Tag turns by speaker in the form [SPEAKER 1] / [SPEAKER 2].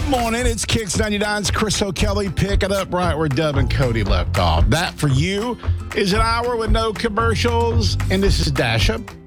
[SPEAKER 1] Good morning. It's Kicks 99's Chris O'Kelly picking up right where Dub and Cody left off. That for you is an hour with no commercials. And this is Dasha.